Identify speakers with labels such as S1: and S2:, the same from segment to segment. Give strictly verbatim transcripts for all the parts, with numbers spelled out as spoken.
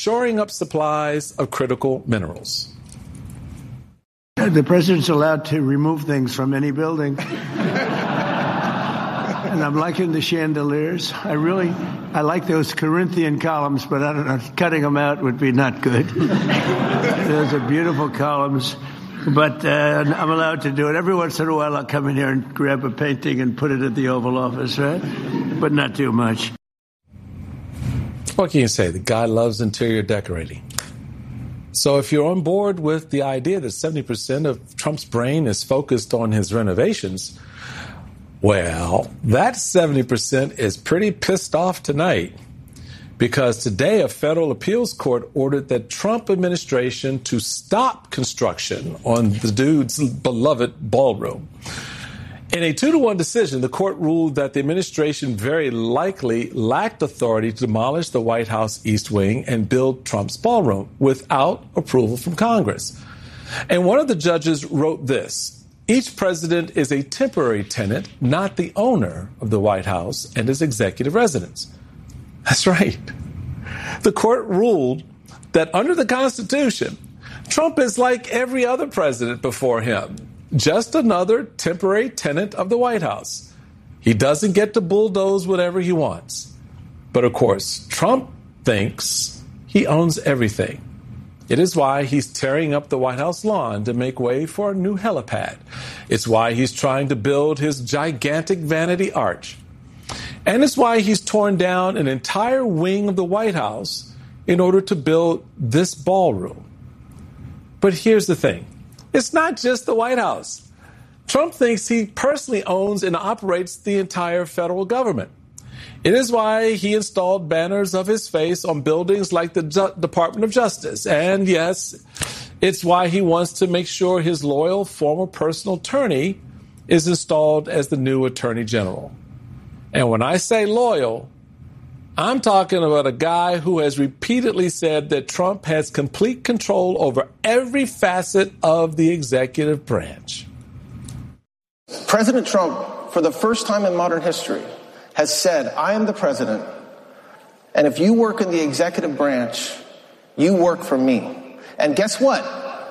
S1: shoring up supplies of critical minerals.
S2: The president's allowed to remove things from any building. And I'm liking the chandeliers. I really, I like those Corinthian columns, but I don't know, cutting them out would be not good. Those are beautiful columns. But uh, I'm allowed to do it. Every once in a while I'll come in here and grab a painting and put it at the Oval Office, right? But not too much.
S1: What can you say? The guy loves interior decorating. So if you're on board with the idea that seventy percent of Trump's brain is focused on his renovations, well, that seventy percent is pretty pissed off tonight. Because today a federal appeals court ordered the Trump administration to stop construction on the dude's beloved ballroom. In a two to one decision, the court ruled that the administration very likely lacked authority to demolish the White House East Wing and build Trump's ballroom without approval from Congress. And one of the judges wrote this: each president is a temporary tenant, not the owner of the White House and his executive residence. That's right. The court ruled that under the Constitution, Trump is like every other president before him, just another temporary tenant of the White House. He doesn't get to bulldoze whatever he wants. But of course, Trump thinks he owns everything. It is why he's tearing up the White House lawn to make way for a new helipad. It's why he's trying to build his gigantic vanity arch. And it's why he's torn down an entire wing of the White House in order to build this ballroom. But here's the thing. It's not just the White House. Trump thinks he personally owns and operates the entire federal government. It is why he installed banners of his face on buildings like the Ju- Department of Justice. And yes, it's why he wants to make sure his loyal former personal attorney is installed as the new attorney general. And when I say loyal, I'm talking about a guy who has repeatedly said that Trump has complete control over every facet of the executive branch.
S3: President Trump, for the first time in modern history, has said, I am the president, and if you work in the executive branch, you work for me. And guess what?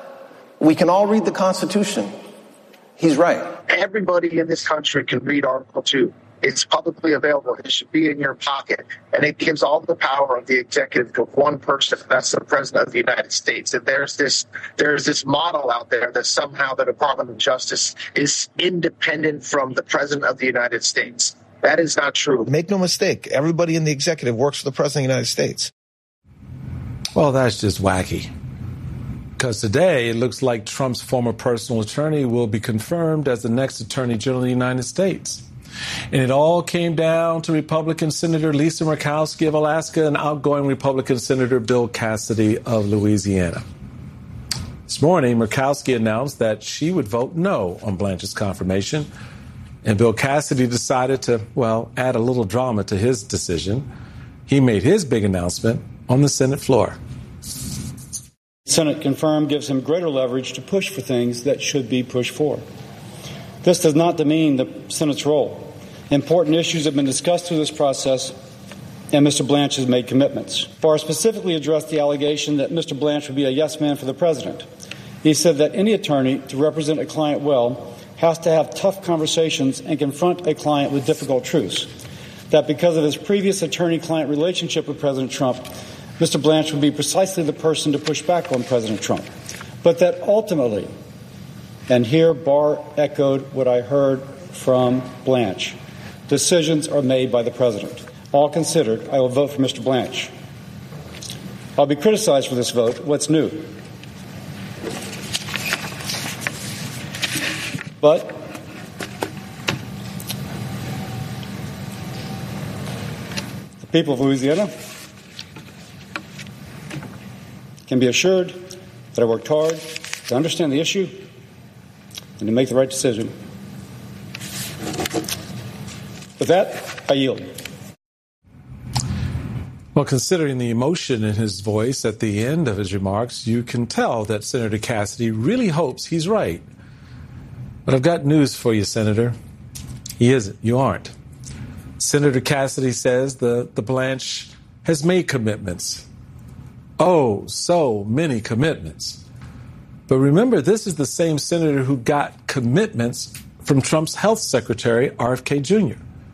S3: We can all read the Constitution. He's right.
S4: Everybody in this country can read Article two. It's publicly available. It should be in your pocket. And it gives all the power of the executive to one person. That's the president of the United States. And there's this there's this model out there that somehow the Department of Justice is independent from the president of the United States. That is not true.
S3: Make no mistake. Everybody in the executive works for the president of the United States.
S1: Well, that's just wacky. Because today it looks like Trump's former personal attorney will be confirmed as the next attorney general of the United States. And it all came down to Republican Senator Lisa Murkowski of Alaska and outgoing Republican Senator Bill Cassidy of Louisiana. This morning, Murkowski announced that she would vote no on Blanche's confirmation. And Bill Cassidy decided to, well, add a little drama to his decision. He made his big announcement on the Senate floor.
S5: Senate confirmed gives him greater leverage to push for things that should be pushed for. This does not demean the Senate's role. Important issues have been discussed through this process, and Mister Blanche has made commitments. Barr specifically addressed the allegation that Mister Blanche would be a yes man for the president. He said that any attorney to represent a client well has to have tough conversations and confront a client with difficult truths. That because of his previous attorney-client relationship with President Trump, Mister Blanche would be precisely the person to push back on President Trump. But that ultimately, and here Barr echoed what I heard from Blanche, decisions are made by the president. All considered, I will vote for Mister Blanche. I'll be criticized for this vote. What's new? But the people of Louisiana can be assured that I worked hard to understand the issue and to make the right decision. With that, I yield.
S1: Well, considering the emotion in his voice at the end of his remarks, you can tell that Senator Cassidy really hopes he's right. But I've got news for you, Senator. He isn't. You aren't. Senator Cassidy says the, the Blanche has made commitments. Oh, so many commitments. But remember, this is the same senator who got commitments from Trump's health secretary, R F K Junior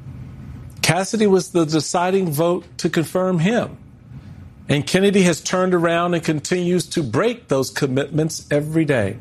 S1: Cassidy was the deciding vote to confirm him. And Kennedy has turned around and continues to break those commitments every day.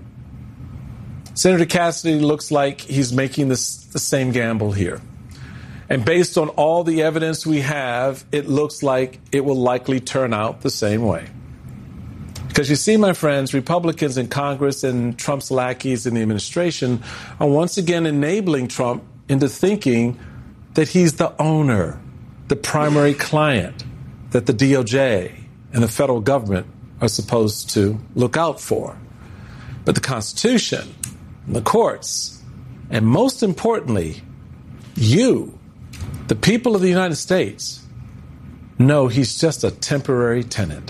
S1: Senator Cassidy looks like he's making this, the same gamble here. And based on all the evidence we have, it looks like it will likely turn out the same way. Because you see, my friends, Republicans in Congress and Trump's lackeys in the administration are once again enabling Trump into thinking that he's the owner, the primary client, that the D O J and the federal government are supposed to look out for. But the Constitution, and the courts, and most importantly, you, the people of the United States, know he's just a temporary tenant.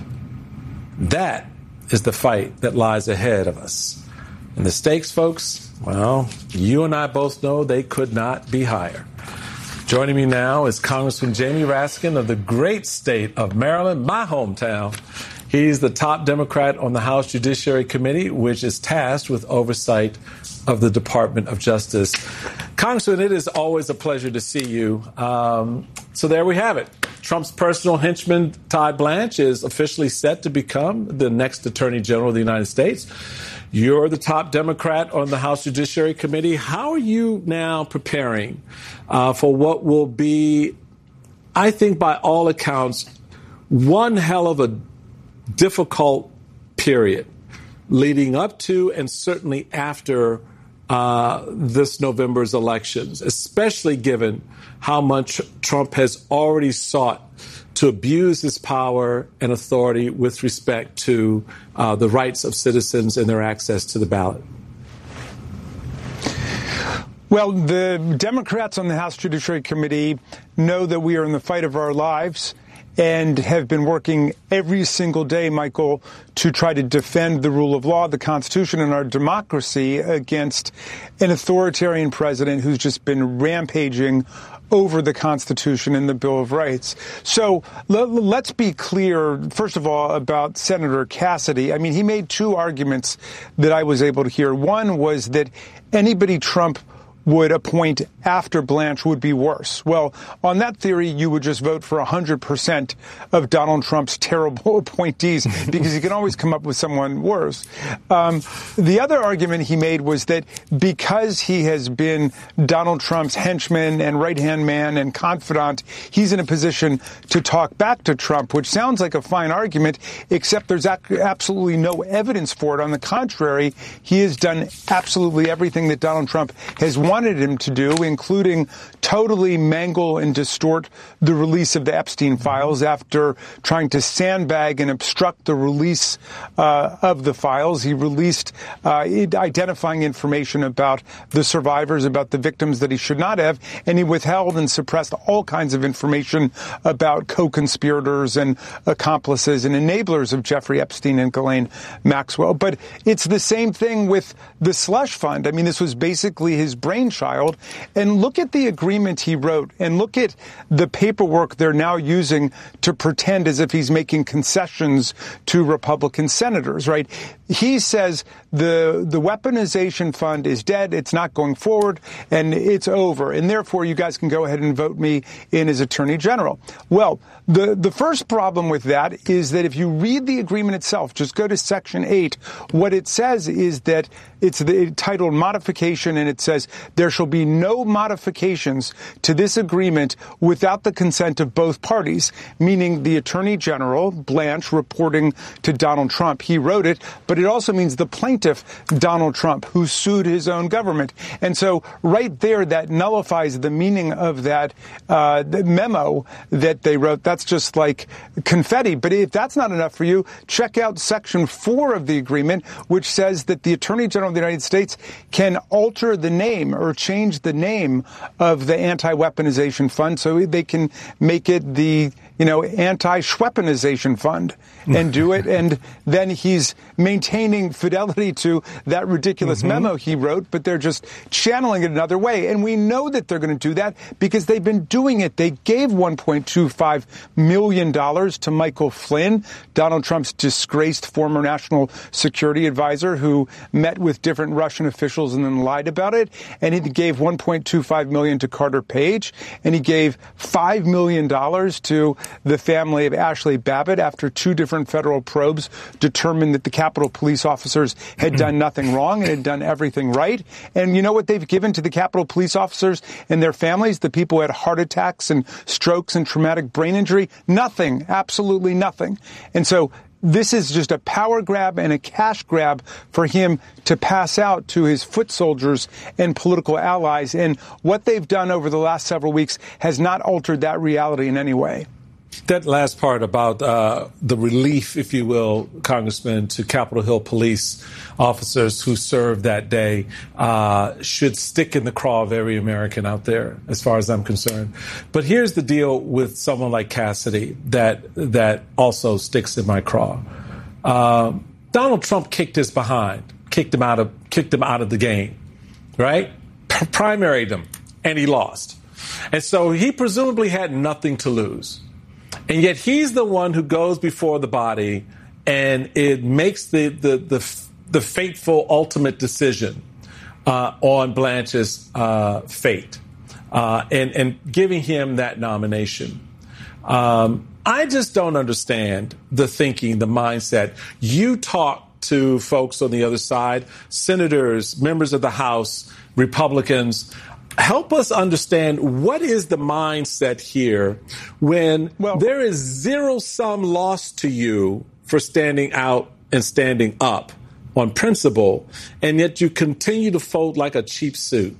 S1: That is the fight that lies ahead of us. And the stakes, folks, well, you and I both know they could not be higher. Joining me now is Congressman Jamie Raskin of the great state of Maryland, my hometown. He's the top Democrat on the House Judiciary Committee, which is tasked with oversight of the Department of Justice. Congressman, it is always a pleasure to see you. Um, so there we have it. Trump's personal henchman, Todd Blanche, is officially set to become the next Attorney General of the United States. You're the top Democrat on the House Judiciary Committee. How are you now preparing uh, for what will be, I think by all accounts, one hell of a difficult period leading up to and certainly after uh, this November's elections, especially given how much Trump has already sought to abuse his power and authority with respect to uh, the rights of citizens and their access to the ballot?
S6: Well, the Democrats on the House Judiciary Committee know that we are in the fight of our lives and have been working every single day, Michael, to try to defend the rule of law, the Constitution, and our democracy against an authoritarian president who's just been rampaging over the Constitution and the Bill of Rights. So l- let's be clear, first of all, about Senator Cassidy. I mean, he made two arguments that I was able to hear. One was that anybody Trump would appoint after Blanche would be worse. Well, on that theory, you would just vote for one hundred percent of Donald Trump's terrible appointees because he can always come up with someone worse. Um, the other argument he made was that because he has been Donald Trump's henchman and right-hand man and confidant, he's in a position to talk back to Trump, which sounds like a fine argument, except there's ac- absolutely no evidence for it. On the contrary, he has done absolutely everything that Donald Trump has wanted wanted him to do, including totally mangle and distort the release of the Epstein files after trying to sandbag and obstruct the release uh, of the files. He released uh, identifying information about the survivors, about the victims that he should not have, and he withheld and suppressed all kinds of information about co-conspirators and accomplices and enablers of Jeffrey Epstein and Ghislaine Maxwell. But it's the same thing with the slush fund. I mean, this was basically his brain child. And look at the agreement he wrote and look at the paperwork they're now using to pretend as if he's making concessions to Republican senators, right? He says the the weaponization fund is dead. It's not going forward and it's over. And therefore, you guys can go ahead and vote me in as Attorney General. Well, the, the first problem with that is that if you read the agreement itself, just go to Section eight, what it says is that it's the, titled modification, and it says there shall be no modifications to this agreement without the consent of both parties, meaning the Attorney General, Blanche, reporting to Donald Trump. He wrote it, but it also means the plaintiff, Donald Trump, who sued his own government. And so right there, that nullifies the meaning of that uh, the memo that they wrote. That's just like confetti. But if that's not enough for you, check out Section four of the agreement, which says that the Attorney General of the United States can alter the name or change the name of the anti-weaponization fund so they can make it the, you know, anti-weaponization fund and do it. And then he's maintaining maintaining fidelity to that ridiculous mm-hmm. memo he wrote, but they're just channeling it another way. And we know that they're going to do that because they've been doing it. They gave one point two five million dollars to Michael Flynn, Donald Trump's disgraced former national security advisor who met with different Russian officials and then lied about it. And he gave one point two five million dollars to Carter Page. And he gave five million dollars to the family of Ashley Babbitt after two different federal probes determined that the Capitol police officers had done nothing wrong and had done everything right. And you know what they've given to the Capitol police officers and their families, the people who had heart attacks and strokes and traumatic brain injury? Nothing. Absolutely nothing. And so this is just a power grab and a cash grab for him to pass out to his foot soldiers and political allies. And what they've done over the last several weeks has not altered that reality in any way.
S1: That last part about uh, the relief, if you will, Congressman, to Capitol Hill police officers who served that day uh, should stick in the craw of every American out there, as far as I'm concerned. But here's the deal with someone like Cassidy that that also sticks in my craw. Um, Donald Trump kicked his behind, kicked him out of kicked him out of the game, right? P- primaried him, and he lost. And so he presumably had nothing to lose. And yet he's the one who goes before the body and it makes the the the, the fateful ultimate decision uh, on Blanche's uh, fate uh, and, and giving him that nomination. Um, I just don't understand the thinking, the mindset. You talk to folks on the other side, senators, members of the House, Republicans. Help us understand what is the mindset here when well, there is zero-sum loss to you for standing out and standing up on principle, and yet you continue to fold like a cheap suit.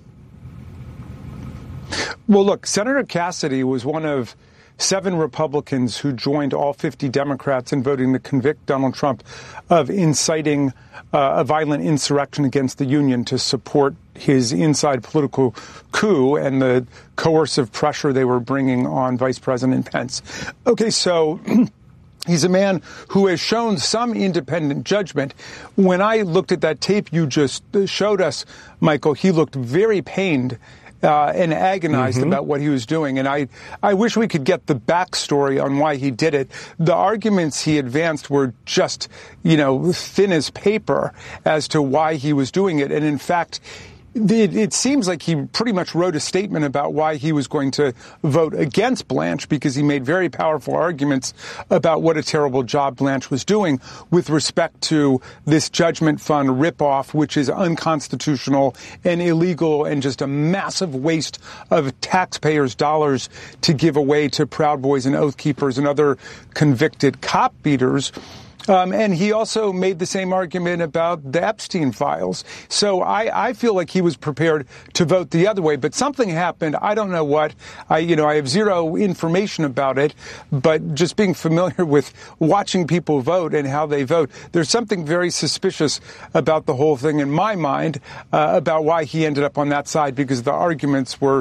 S6: Well, look, Senator Cassidy was one of seven Republicans who joined all fifty Democrats in voting to convict Donald Trump of inciting uh, a violent insurrection against the Union to support his inside political coup and the coercive pressure they were bringing on Vice President Pence. Okay, so he's a man who has shown some independent judgment. When I looked at that tape you just showed us, Michael, he looked very pained Uh, and agonized mm-hmm. about what he was doing. And I, I wish we could get the backstory on why he did it. The arguments he advanced were just, you know, thin as paper as to why he was doing it. And in fact, It, it seems like he pretty much wrote a statement about why he was going to vote against Blanche because he made very powerful arguments about what a terrible job Blanche was doing with respect to this judgment fund ripoff, which is unconstitutional and illegal and just a massive waste of taxpayers' dollars to give away to Proud Boys and Oath Keepers and other convicted cop beaters. Um, and he also made the same argument about the Epstein files. So I, I feel like he was prepared to vote the other way. But something happened. I don't know what. I, you know, I have zero information about it. But just being familiar with watching people vote and how they vote, there's something very suspicious about the whole thing in my mind uh, about why he ended up on that side, because the arguments were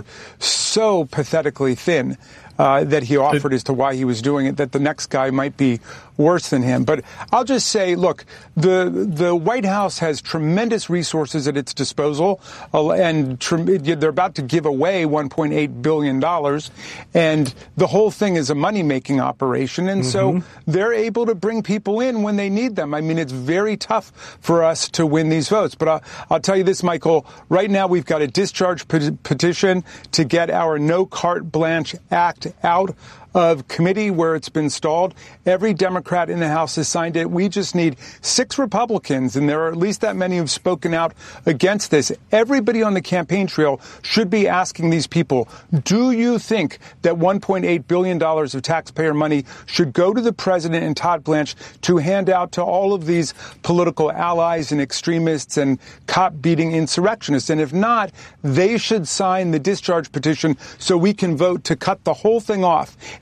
S6: so pathetically thin. Uh, that he offered as to why he was doing it, that the next guy might be worse than him. But I'll just say, look, the the White House has tremendous resources at its disposal, uh, and tre- they're about to give away one point eight billion dollars, and the whole thing is a money-making operation, and mm-hmm. so they're able to bring people in when they need them. I mean, it's very tough for us to win these votes. But I'll, I'll tell you this, Michael, right now we've got a discharge pe- petition to get our No Carte Blanche Act out of committee where it's been stalled. Every Democrat in the House has signed it. We just need six Republicans, and there are at least that many who've spoken out against this. Everybody on the campaign trail should be asking these people, do you think that one point eight billion dollars of taxpayer money should go to the president and Todd Blanche to hand out to all of these political allies and extremists and cop-beating insurrectionists? And if not, they should sign the discharge petition so we can vote to cut the whole thing off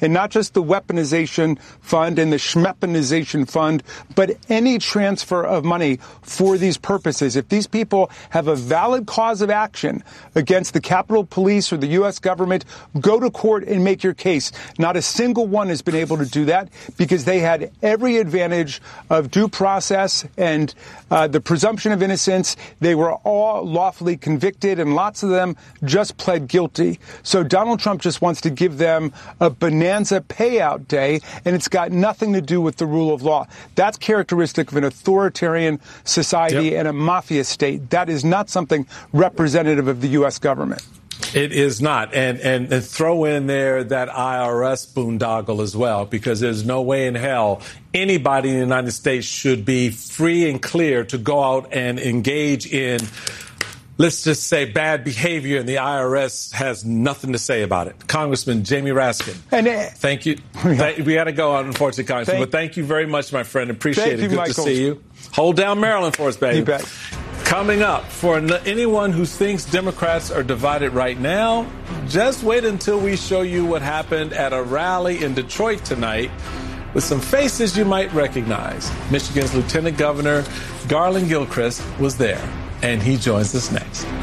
S6: and not just the weaponization fund and the schmepanization fund, but any transfer of money for these purposes. If these people have a valid cause of action against the Capitol Police or the U S government, go to court and make your case. Not a single one has been able to do that because they had every advantage of due process and uh, the presumption of innocence. They were all lawfully convicted, and lots of them just pled guilty. So Donald Trump just wants to give them a bonanza payout day, and it's got nothing to do with the rule of law. That's characteristic of an authoritarian society yep. and a mafia state. That is not something representative of the U S government.
S1: It is not. And, and and throw in there that I R S boondoggle as well, because there's no way in hell anybody in the United States should be free and clear to go out and engage in, let's just say, bad behavior, and the I R S has nothing to say about it. Congressman Jamie Raskin, and, uh, thank you. Th- we had to go on, unfortunately, Congressman, thank, but thank you very much, my friend. Appreciate it.
S6: You,
S1: Good
S6: Michael.
S1: to see you. Hold down Maryland for us, baby.
S6: You bet.
S1: Coming up, for anyone who thinks Democrats are divided right now, just wait until we show you what happened at a rally in Detroit tonight with some faces you might recognize. Michigan's Lieutenant Governor Garland Gilchrist was there, and he joins us next.